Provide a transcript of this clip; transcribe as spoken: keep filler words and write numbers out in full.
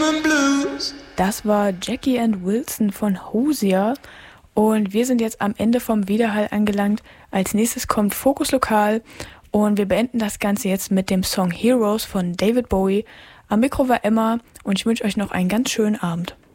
Das war Jackie and Wilson von Hozier und wir sind jetzt am Ende vom Widerhall angelangt. Als nächstes kommt Fokus Lokal und wir beenden das Ganze jetzt mit dem Song Heroes von David Bowie. Am Mikro war Emma und ich wünsche euch noch einen ganz schönen Abend.